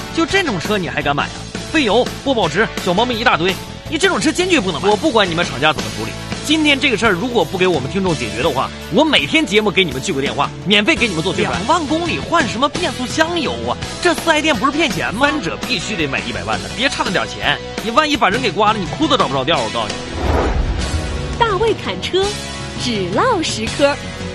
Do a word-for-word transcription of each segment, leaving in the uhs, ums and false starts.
就这种车你还敢买啊？费油、不保值、小毛病一大堆，你这种车坚决不能买。我不管你们厂家怎么处理，今天这个事儿如果不给我们听众解决的话，我每天节目给你们去个电话，免费给你们做宣传。两万公里换什么变速箱油啊？这四 S 店不是骗钱吗？三者必须得买一百万的，别差那点钱，你万一把人给刮了，你哭都找不着调。我告诉你， 大卫侃车，只唠实科。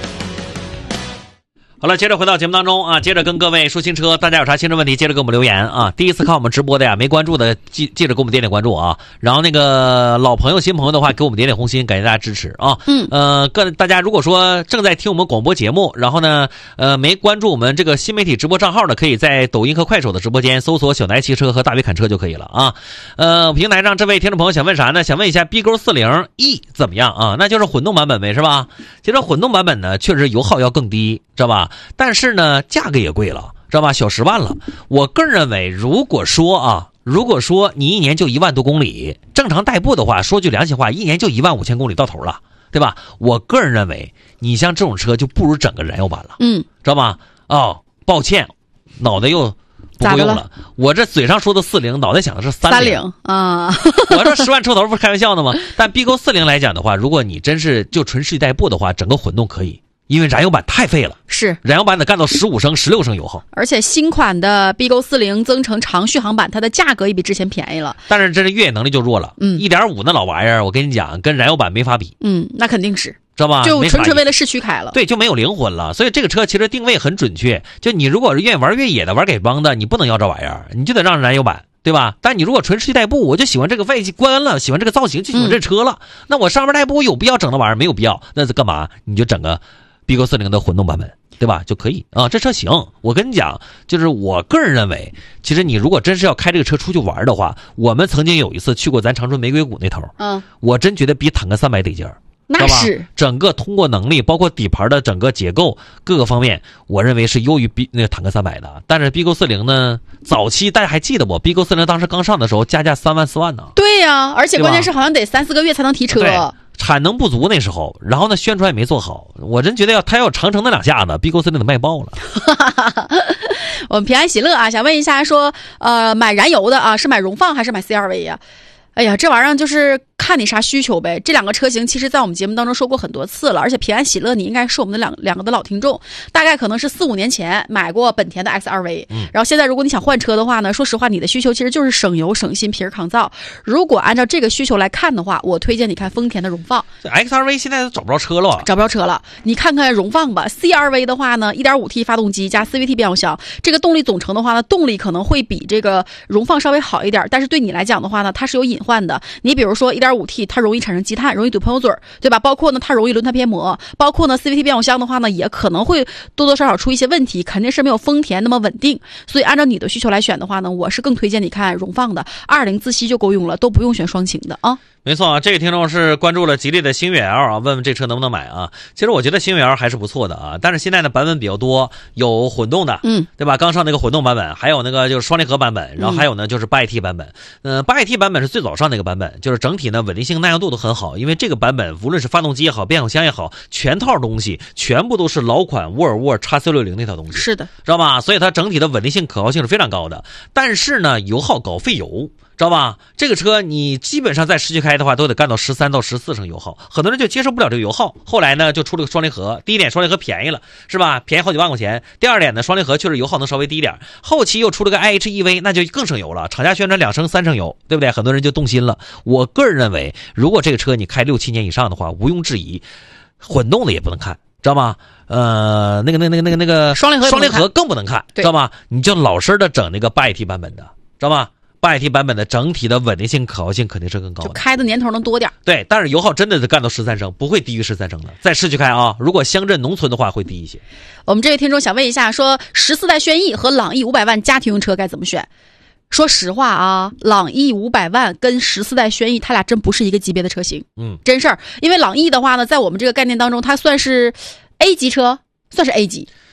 好了，接着回到节目当中啊，接着跟各位说新车，大家有啥新车问题，接着给我们留言啊。第一次看我们直播的呀，没关注的记记着给我们点点关注啊。然后那个老朋友、新朋友的话，给我们点点红心，感谢大家支持啊。嗯，呃，各大家如果说正在听我们广播节目，然后呢，呃，没关注我们这个新媒体直播账号的，可以在抖音和快手的直播间搜索小白汽车和大卫侃车就可以了啊。呃，平台上这位听众朋友想问啥呢？想问一下 B 勾四零 E 怎么样啊？那就是混动版本呗，是吧？其实混动版本呢，确实油耗要更低，知道吧？但是呢，价格也贵了，知道吧？小十万了。我个人认为，如果说啊，如果说你一年就一万多公里，正常代步的话，说句良心话，一年就一万五千公里到头了，对吧？我个人认为，你像这种车就不如整个燃油版了，嗯，知道吧？哦，抱歉，脑袋又不够用了。我这嘴上说的四零，脑袋想的是三零啊。 我这十万出头不是开玩笑的吗？但 B 勾四零来讲的话，如果你真是就纯市区代步的话，整个混动可以。因为燃油版太费了，是燃油版得干到十五升、十六升油耗， 而且新款的 B 勾四零增程长续航版，它的价格也比之前便宜了。 但是这是越野能力就弱了，嗯，一点五那老玩意儿，我跟你讲，跟燃油版没法比， 嗯，那肯定是， 知道吧？ 就纯纯为了市区开了， 对，就没有灵魂了。所以这个车其实定位很准确，就你如果是愿意玩越野的、玩给帮的，你不能要这玩意儿，你就得让燃油版。对吧？但你如果纯市区代步，我就喜欢这个外观了，喜欢这个造型，就喜欢这车了。嗯、那我上面代步有必要整那玩意儿？没有必要。那是干嘛？你就整个 B 勾四零的混动版本，对吧？就可以啊，这车行。我跟你讲，就是我个人认为，其实你如果真是要开这个车出去玩的话，我们曾经有一次去过咱长春玫瑰谷那头，嗯，我真觉得比坦克三百得劲儿。 那是整个通过能力，包括底盘的整个结构各个方面，我认为是优于 B 那个坦克三百的。但是 B 勾四零呢，早期大家还记得不 ？B 勾四零当时刚上的时候，加价三万四万呢。 对呀、啊，而且关键是好像得三四个月才能提车， 产能不足那时候。然后呢，宣传也没做好。我真觉得要他要长城那两下子 ，B 勾四零得卖爆了。 我们平安喜乐啊，想问一下说，呃，买燃油的啊，是买荣放还是买 C R V 呀、啊？哎呀，这玩意儿就是看你啥需求呗。这两个车型其实在我们节目当中说过很多次了，而且平安喜乐你应该是我们的两两个的老听众，大概可能是四五年前买过本田的 X R V，、嗯、然后现在如果你想换车的话呢，说实话你的需求其实就是省油省心皮儿抗造。如果按照这个需求来看的话，我推荐你看丰田的荣放。 X R V 现在都找不着车了， 找不着车了，你看看荣放吧。C R V 的话呢 一点五 T 发动机加 C V T 变速箱，这个动力总成的话呢，动力可能会比这个荣放稍微好一点，但是对你来讲的话呢，它是有隐患的。你比如说 一点五 T 它容易产生积碳，容易怼喷油嘴，对吧？包括呢它容易轮胎偏磨，包括呢 C V T 变速箱的话呢也可能会多多少少出一些问题，肯定是没有丰田那么稳定。所以按照你的需求来选的话呢，我是更推荐你看荣放的二零自吸就够用了，都不用选双擎的啊。 没错啊，这个听众是关注了吉利的星越 L 啊，问问这车能不能买啊？其实我觉得星越 L 还是不错的啊，但是现在的版本比较多，有混动的，嗯，对吧？刚上那个混动版本，还有那个就是双离合版本，然后还有呢就是八 A T 版本。嗯、呃，八 A T 版本是最早上那个版本，就是整体呢稳定性、耐用度都很好，因为这个版本无论是发动机也好，变速箱也好，全套东西全部都是老款沃尔沃 X C 六十 那套东西， 是的， 知道吧？所以它整体的稳定性、可靠性是非常高的，但是呢油耗高，费油。知道吧？这个车你基本上在市区开的话，都得干到十三到十四升油耗，很多人就接受不了这个油耗。后来呢，就出了个双离合。第一点，双离合便宜了，是吧？便宜好几万块钱。第二点呢，双离合确实油耗能稍微低一点。后期又出了个 I H E V， 那就更省油了。厂家宣传两升、三升油，对不对？很多人就动心了。我个人认为，如果这个车你开六七年以上的话，毋庸置疑，混动的也不能看，知道吗？呃，那个、那个、那个、那个、那个双离合， 双离合更不能看，知道吗？你就老实的整那个八 A T 版本的，知道吗？八 A T 版本的整体的稳定性、可靠性肯定是更高的， 就开的年头能多点。 对，但是油耗真的是干到十三升，不会低于十三升的。在市区开啊，如果乡镇、农村的话会低一些。 我们这位听众想问一下，说十四代轩逸和朗逸五百万家庭用车该怎么选？说实话啊，朗逸五百万跟十四代轩逸，它俩真不是一个级别的车型。嗯，真事儿。因为朗逸的话呢，在我们这个概念当中，它算是 A 级车。算是 A 级，